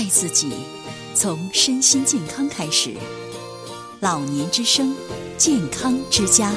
自己，从身心健康开始。老年之声，健康之家。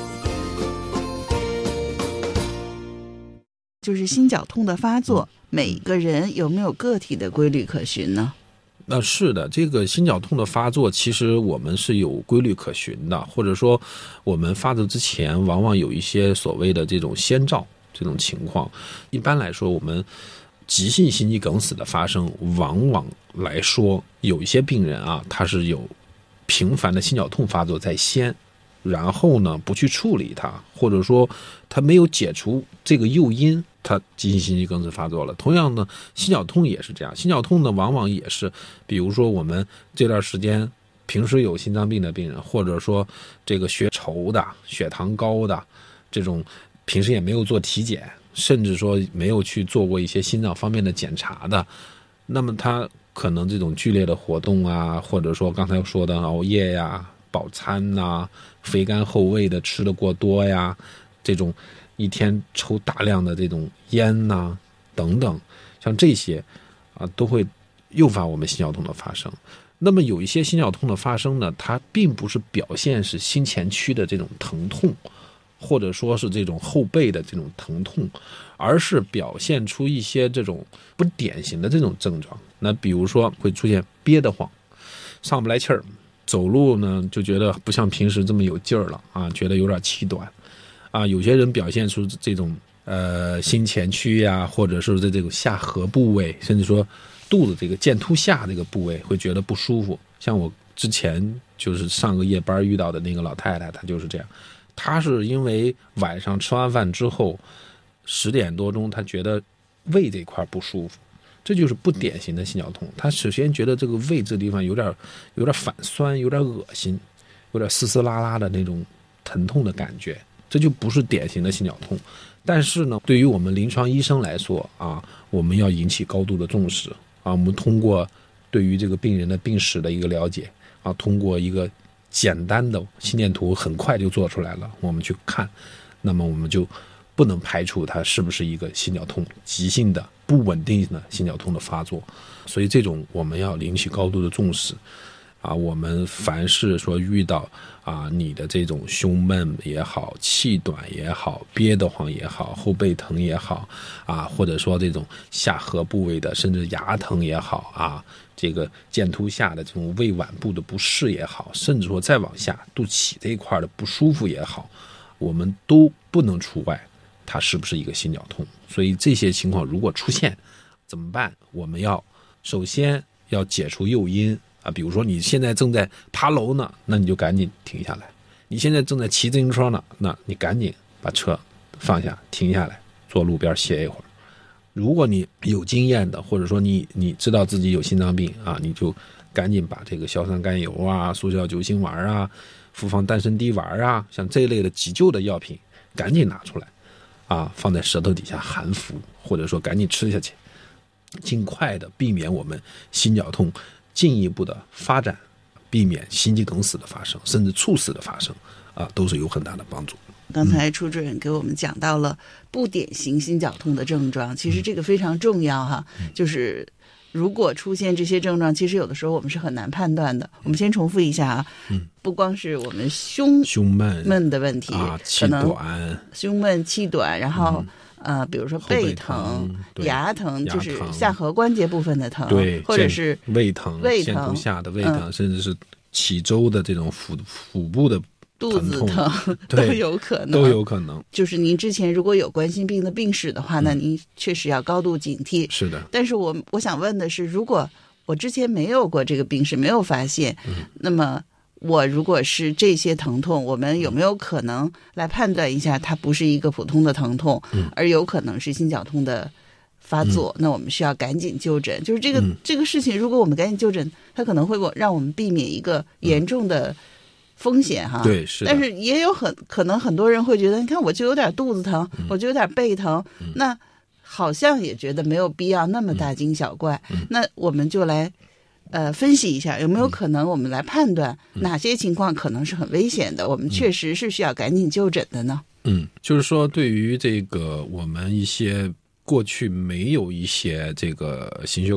就是心绞痛的发作，每个人有没有个体的规律可循呢？ 是的，这个心绞痛的发作其实我们是有规律可循的，或者说我们发作之前往往有一些所谓的这种先兆这种情况。一般来说，我们急性心肌梗死的发生，往往来说有一些病人啊，他是有频繁的心绞痛发作在先，然后呢不去处理它，或者说他没有解除这个诱因，他急性心肌梗死发作了。同样呢，心绞痛也是这样，心绞痛呢往往也是，比如说我们这段时间平时有心脏病的病人，或者说这个血稠的、血糖高的这种，平时也没有做体检，甚至说没有去做过一些心脏方面的检查的，那么他可能这种剧烈的活动啊，或者说刚才说的熬夜呀、饱餐呐、肥甘厚味的吃的过多呀，这种一天抽大量的这种烟呐、等等，像这些啊都会诱发我们心绞痛的发生。那么有一些心绞痛的发生呢，它并不是表现是心前区的这种疼痛，或者说是这种后背的这种疼痛，而是表现出一些这种不典型的这种症状。那比如说会出现憋得慌，上不来气儿，走路呢就觉得不像平时这么有劲儿了啊，觉得有点气短啊。有些人表现出这种心前区呀，或者是在这个下颌部位，甚至说肚子这个剑突下这个部位会觉得不舒服。像我之前就是上个夜班遇到的那个老太太，她就是这样。她是因为晚上吃完饭之后10点多钟，她觉得胃这块不舒服，这就是不典型的心绞痛。她首先觉得这个胃这地方有点反酸，有点恶心，有点丝丝拉拉的那种疼痛的感觉，这就不是典型的心绞痛。但是呢，对于我们临床医生来说啊，我们要引起高度的重视啊。我们通过对于这个病人的病史的一个了解啊，通过一个简单的心电图很快就做出来了，我们去看，那么我们就不能排除它是不是一个心绞痛急性的不稳定的心绞痛的发作。所以这种我们要引起高度的重视啊。我们凡是说遇到啊你的这种胸闷也好，气短也好，憋得慌也好，后背疼也好啊，或者说这种下颌部位的甚至牙疼也好啊，这个剑突下的这种胃脘部的不适也好，甚至说再往下肚脐这一块的不舒服也好，我们都不能除外它是不是一个心绞痛。所以这些情况如果出现怎么办？我们要首先要解除诱因啊，比如说你现在正在爬楼呢，那你就赶紧停下来；你现在正在骑自行车呢，那你赶紧把车放下，停下来，坐路边歇一会儿。如果你有经验的，或者说你知道自己有心脏病啊，你就赶紧把这个硝酸甘油啊、速效救心丸啊、复方丹参滴丸啊，像这一类的急救的药品赶紧拿出来啊，放在舌头底下含服，或者说赶紧吃下去，尽快的避免我们心绞痛进一步的发展，避免心肌梗死的发生，甚至猝死的发生啊，都是有很大的帮助。 刚才楚主任给我们讲到了不典型心绞痛的症状，其实这个非常重要哈，就是如果出现这些症状，其实有的时候我们是很难判断的。我们先重复一下啊，不光是我们胸闷的问题啊， 气短， 胸闷气短，然后比如说背疼、牙疼，就是下颌关节部分的疼， 对， 或者是胃疼、剑突下的胃疼，甚至是脐周的这种腹部的肚子疼都有可能，就是您之前如果有冠心病的病史的话呢，您确实要高度警惕。 是的。 但是我想问的是，如果我之前没有过这个病史，没有发现，那么我如果是这些疼痛，我们有没有可能来判断一下，它不是一个普通的疼痛，而有可能是心绞痛的发作？那我们需要赶紧就诊。就是这个事情，如果我们赶紧就诊，它可能会让我们避免一个严重的风险哈。 对，是的。 但是也有可能很多人会觉得，你看我就有点肚子疼，我就有点背疼，那好像也觉得没有必要那么大惊小怪。那我们就来分析一下，有没有可能我们来判断哪些情况可能是很危险的，我们确实是需要赶紧就诊的呢？ 就是说对于这个我们一些过去没有一些这个心血